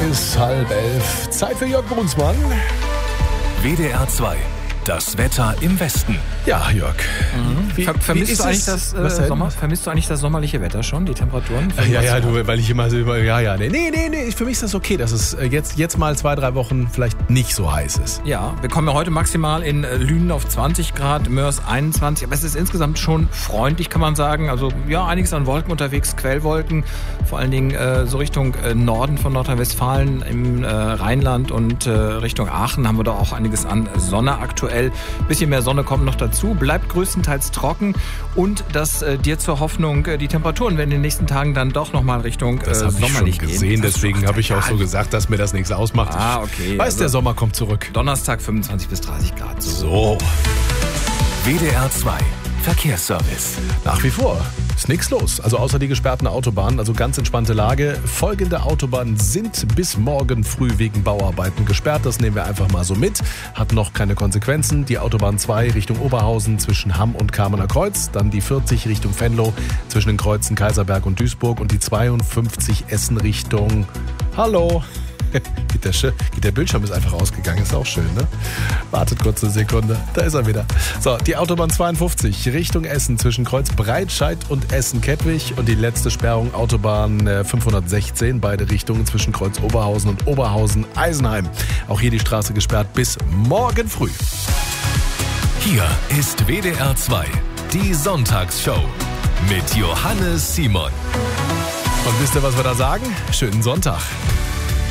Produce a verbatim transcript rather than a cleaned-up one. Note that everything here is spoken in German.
ist halb elf. Zeit für Jörg Brunsmann. W D R zwei. Das Wetter im Westen. Ja, Jörg. Mhm. Wie, Ver vermisst, wie du eigentlich das, äh, Sommer, vermisst du eigentlich das sommerliche Wetter schon, die Temperaturen? Ach, ja, ja, du, weil ich immer so über. Ja, ja, nee, nee, nee, nee. Für mich ist das okay, dass es jetzt, jetzt mal zwei, drei Wochen vielleicht nicht so heiß ist. Ja, wir kommen ja heute maximal in Lünen auf zwanzig Grad, Mörs einundzwanzig. Aber es ist insgesamt schon freundlich, kann man sagen. Also, ja, einiges an Wolken unterwegs, Quellwolken. Vor allen Dingen äh, so Richtung äh, Norden von Nordrhein-Westfalen, im äh, Rheinland und äh, Richtung Aachen haben wir da auch einiges an Sonne aktuell. Bisschen mehr Sonne kommt noch dazu, bleibt größtenteils trocken und das äh, dir zur Hoffnung, äh, die Temperaturen werden in den nächsten Tagen dann doch nochmal Richtung äh, das hab sommerlich ich schon gehen. gesehen, deswegen habe ich auch so gesagt, dass mir das nichts ausmacht. Ah, okay. Weiß, Also der Sommer kommt zurück. Donnerstag fünfundzwanzig bis dreißig Grad. So. W D R zwei. Verkehrsservice. Nach wie vor ist nichts los. Also außer die gesperrten Autobahnen, also ganz entspannte Lage. Folgende Autobahnen sind bis morgen früh wegen Bauarbeiten gesperrt. Das nehmen wir einfach mal so mit. Hat noch keine Konsequenzen. Die Autobahn zwei Richtung Oberhausen zwischen Hamm und Kamener Kreuz. Dann die vierzig Richtung Venlo zwischen den Kreuzen Kaiserberg und Duisburg. Und die zweiundfünfzig Essen Richtung... Hallo. Geht der, geht der Bildschirm ist einfach ausgegangen, ist auch schön, ne? Wartet kurz eine Sekunde, da ist er wieder. So, die Autobahn zweiundfünfzig Richtung Essen zwischen Kreuz Breitscheid und Essen-Kettwig und die letzte Sperrung Autobahn fünfhundertsechzehn, beide Richtungen zwischen Kreuz Oberhausen und Oberhausen-Eisenheim. Auch hier die Straße gesperrt bis morgen früh. Hier ist W D R zwei, die Sonntagsshow mit Johannes Simon. Und wisst ihr, was wir da sagen? Schönen Sonntag.